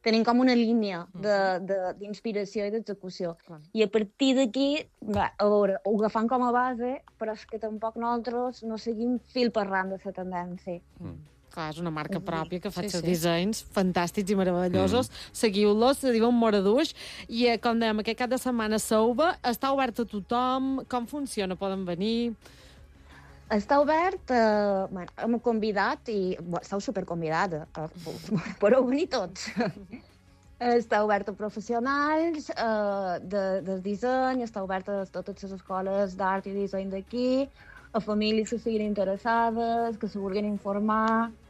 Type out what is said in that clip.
tenim com una línia d'inspiració i d'execució. I a partir d'aquí, a veure, ho agafam com a base, però és que tampoc nosaltres no seguim fil per ram de la tendència. Clar, és una marca pròpia que fa els dissenys fantàstics i meravellosos. Seguiu-los, se diuen Moraduix. I, com dèiem, aquest cap de setmana Sauva està obert a tothom? Com funciona? Poden venir? Està obert, hem convidat i esteu superconvidats, podeu venir tots. Està obert a professionals del disseny, està obert a totes les escoles d'art i disseny d'aquí, a famílies que siguin interessades, que se vulguin informar.